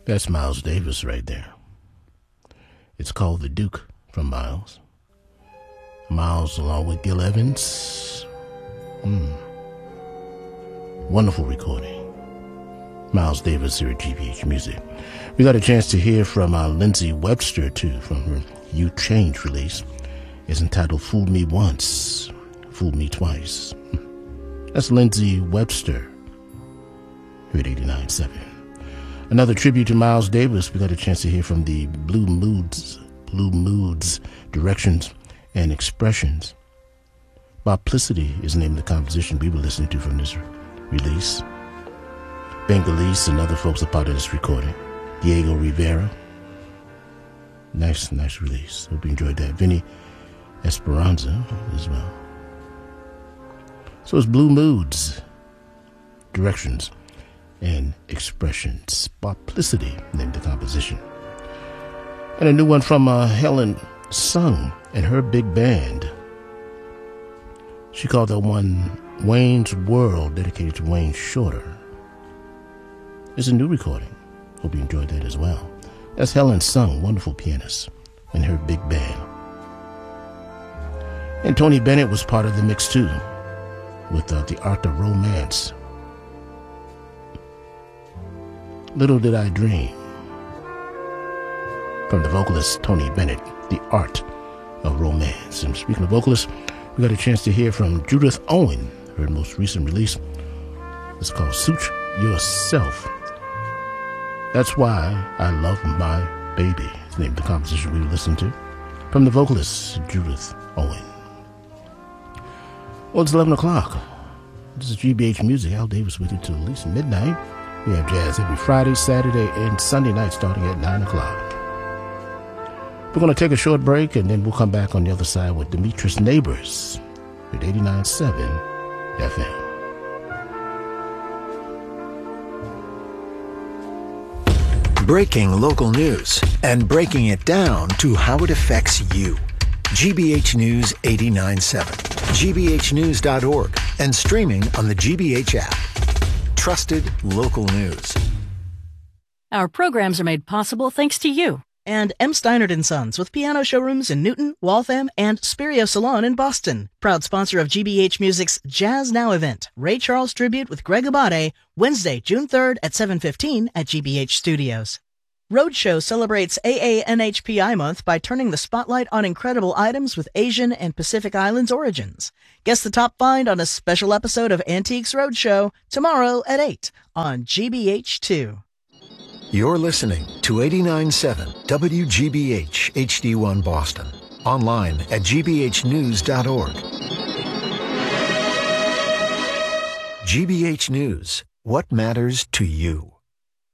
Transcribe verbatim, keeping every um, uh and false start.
That's Miles Davis right there. It's called The Duke from Miles. Miles along with Gil Evans. Mm. Wonderful recording. Miles Davis here at G B H Music. We got a chance to hear from uh, Lindsay Webster, too, from her You Change release. It's entitled Fool Me Once, Fool Me Twice. That's Lindsay Webster here at eighty-nine point seven. Another tribute to Miles Davis. We got a chance to hear from the Blue Moods, Blue Moods, Directions and Expressions. Boplicity is the name of the composition we were listening to from this release. Bengalese and other folks are part of this recording. Diego Rivera. Nice, nice release. Hope you enjoyed that. Vinny Esperanza as well. So it's Blue Moods, Directions and Expressions. Boplicity, named the composition. And a new one from uh, Helen Sung and her big band. She called that one Wayne's World, dedicated to Wayne Shorter. It's a new recording. Hope you enjoyed that as well. That's Helen Sung, wonderful pianist, and her big band. And Tony Bennett was part of the mix too, with uh, The Art of Romance. Little Did I Dream. From the vocalist Tony Bennett, The Art of Romance. And speaking of vocalists, we got a chance to hear from Judith Owen, her most recent release. It's called Suit Yourself. That's Why I Love My Baby. It's the name of the composition we were listening to. From the vocalist Judith Owen. Well, it's eleven o'clock. This is G B H Music. Al Davis with you till at least midnight. We have jazz every Friday, Saturday, and Sunday night starting at nine o'clock. We're going to take a short break, and then we'll come back on the other side with Demetrius Neighbors at eighty-nine point seven F M. Breaking local news and breaking it down to how it affects you. G B H News eighty-nine point seven, G B H news dot org, and streaming on the G B H app. Trusted local news. Our programs are made possible thanks to you. And M. Steinert and Sons, with piano showrooms in Newton, Waltham, and Spirio Salon in Boston. Proud sponsor of G B H Music's Jazz Now event, Ray Charles Tribute with Greg Abate, Wednesday, June third at seven fifteen at G B H Studios. Roadshow celebrates A A N H P I Month by turning the spotlight on incredible items with Asian and Pacific Islands origins. Guess the top find on a special episode of Antiques Roadshow tomorrow at eight on G B H two. You're listening to eighty-nine point seven W G B H H D one Boston. Online at G B H news dot org. G B H News. What matters to you?